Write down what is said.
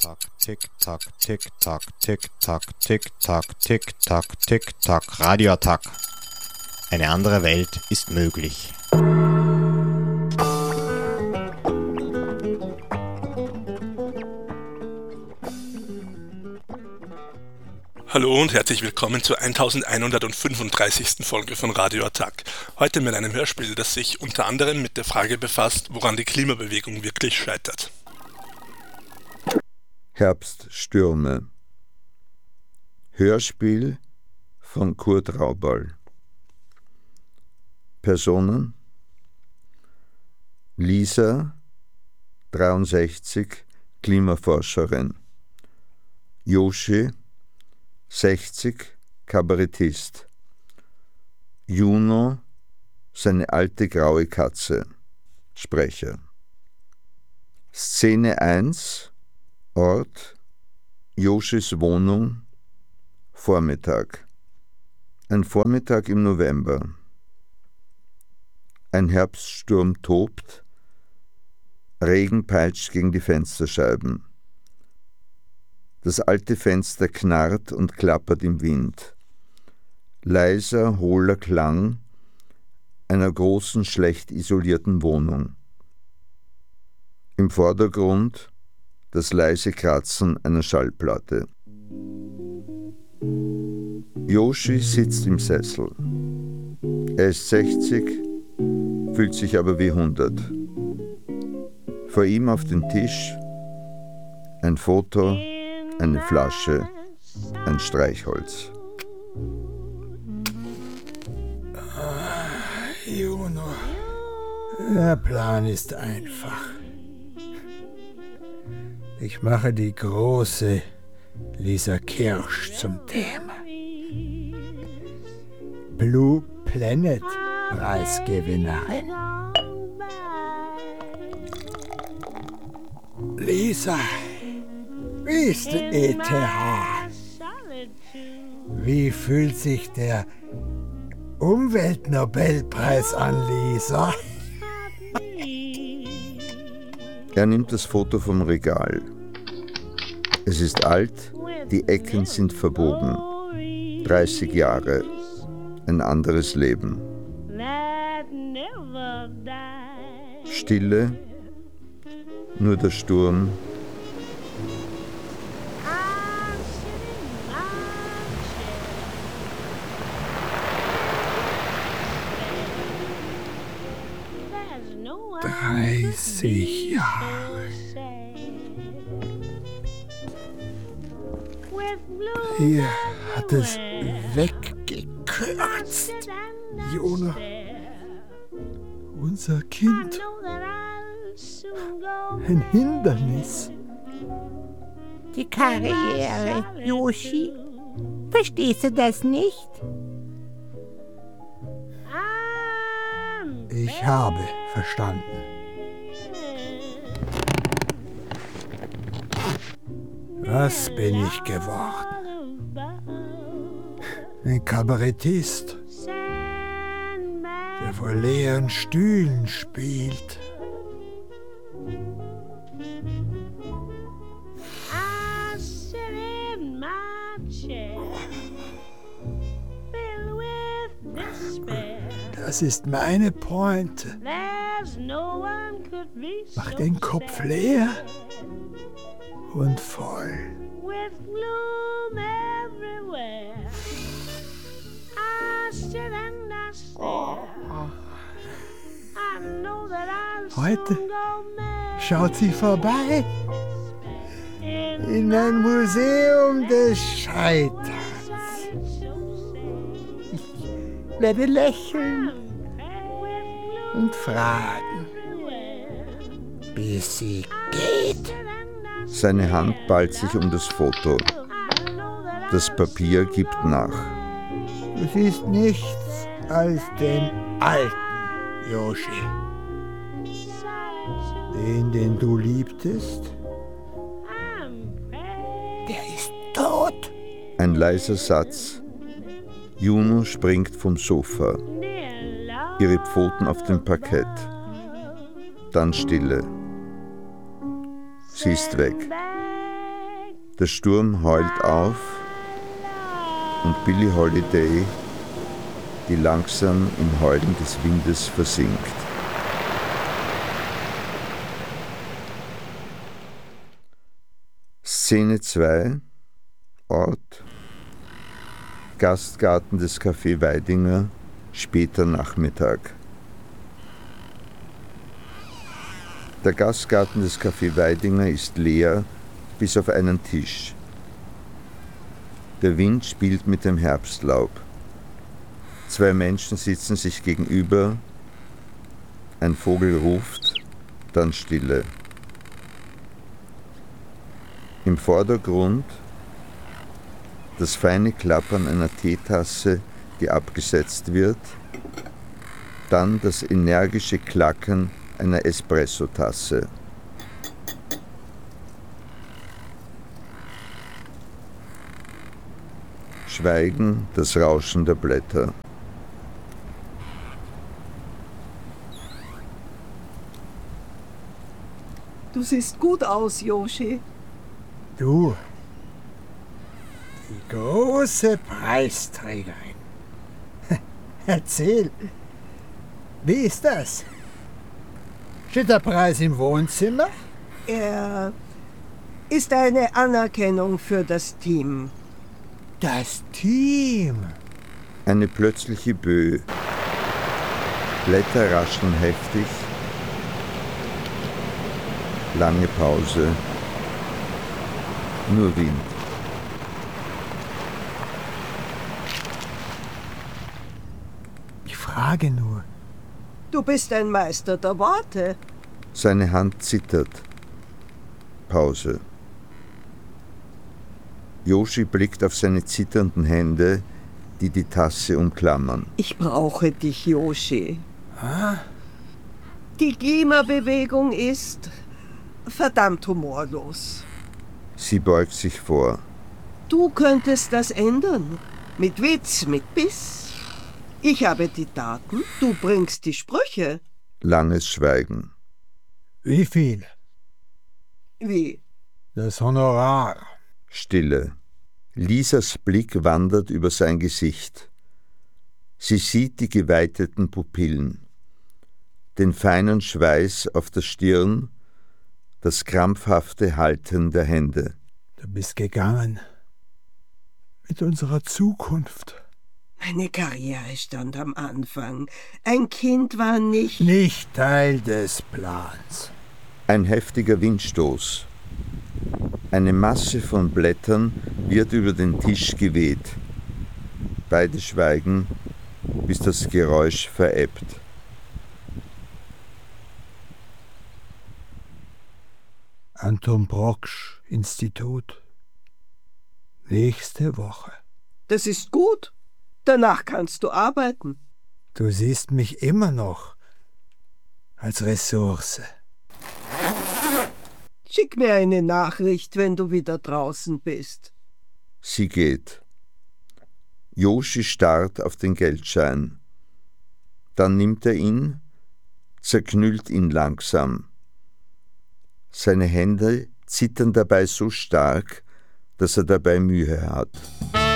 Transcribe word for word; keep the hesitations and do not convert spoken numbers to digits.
Tick-Tack, Tick-Tack, Tick-Tack, Tick-Tack, Tick-Tack, Tick-Tack, Tick-Tack, Radioattack. Eine andere Welt ist möglich. Hallo und herzlich willkommen zur elfhundertfünfunddreißigsten Folge von Radioattack. Heute mit einem Hörspiel, das sich unter anderem mit der Frage befasst, woran die Klimabewegung wirklich scheitert. Herbststürme. Hörspiel von Kurt Raubal. Personen: Lisa, dreiundsechzig, Klimaforscherin. Yoshi, sechzig, Kabarettist. Juno, seine alte graue Katze. Sprecher. Szene eins. Ort: Yoshis Wohnung. Vormittag. Ein Vormittag im November. Ein Herbststurm tobt. Regen peitscht gegen die Fensterscheiben. Das alte Fenster knarrt und klappert im Wind. Leiser, hohler Klang einer großen, schlecht isolierten Wohnung. Im Vordergrund das leise Kratzen einer Schallplatte. Yoshi sitzt im Sessel. Er ist sechzig, fühlt sich aber wie hundert. Vor ihm auf dem Tisch ein Foto, eine Flasche, ein Streichholz. Ah, Juno, der Plan ist einfach. Ich mache die große Lisa Kirsch zum Thema. Blue Planet Preisgewinnerin. Lisa, wie ist die E T H? Wie fühlt sich der Umweltnobelpreis an, Lisa? Er nimmt das Foto vom Regal. Es ist alt, die Ecken sind verbogen. dreißig Jahre, ein anderes Leben. Stille, nur der Sturm. dreißig Jahre. Hier hat es weggekürzt. Jona, unser Kind. Ein Hindernis. Die Karriere, Yoshi. Verstehst du das nicht? Ich habe verstanden. Was bin ich geworden? Ein Kabarettist, der vor leeren Stühlen spielt. Das ist meine Pointe. Mach den Kopf leer und voll. Oh. Heute schaut sie vorbei in ein Museum des Scheiterns. Ich werde lächeln und fragen, bis sie geht. Seine Hand ballt sich um das Foto. Das Papier gibt nach. Du siehst nichts als den alten Yoshi. Den, den du liebtest, der ist tot. Ein leiser Satz. Juno springt vom Sofa. Ihre Pfoten auf dem Parkett. Dann Stille. Sie ist weg. Der Sturm heult auf und Billie Holiday, die langsam im Heulen des Windes versinkt. Szene zwei, Ort, Gastgarten des Café Weidinger, später Nachmittag. Der Gastgarten des Café Weidinger ist leer, bis auf einen Tisch. Der Wind spielt mit dem Herbstlaub. Zwei Menschen sitzen sich gegenüber. Ein Vogel ruft, dann Stille. Im Vordergrund das feine Klappern einer Teetasse, die abgesetzt wird, dann das energische Klacken einer Espressotasse. Schweigen, das Rauschen der Blätter. Du siehst gut aus, Yoshi. Du, die große Preisträgerin. Erzähl, wie ist das? Steht der Preis im Wohnzimmer? Er ist eine Anerkennung für das Team. Das Team. Eine plötzliche Böe. Blätter rascheln heftig. Lange Pause. Nur Wind. Ich frage nur. Du bist ein Meister der Worte. Seine Hand zittert. Pause. Yoshi blickt auf seine zitternden Hände, die die Tasse umklammern. Ich brauche dich, Yoshi. Ah? Die Klimabewegung ist verdammt humorlos. Sie beugt sich vor. Du könntest das ändern. Mit Witz, mit Biss. Ich habe die Daten, du bringst die Sprüche. Langes Schweigen. Wie viel? Wie? Das Honorar. Stille. Lisas Blick wandert über sein Gesicht. Sie sieht die geweiteten Pupillen, den feinen Schweiß auf der Stirn, das krampfhafte Halten der Hände. Du bist gegangen mit unserer Zukunft. Meine Karriere stand am Anfang. Ein Kind war nicht... Nicht Teil des Plans. Ein heftiger Windstoß. Eine Masse von Blättern wird über den Tisch geweht. Beide schweigen, bis das Geräusch verebbt. Anton Brocksch Institut. Nächste Woche. Das ist gut. Danach kannst du arbeiten. Du siehst mich immer noch als Ressource. Schick mir eine Nachricht, wenn du wieder draußen bist. Sie geht. Yoshi starrt auf den Geldschein. Dann nimmt er ihn, zerknüllt ihn langsam. Seine Hände zittern dabei so stark, dass er dabei Mühe hat.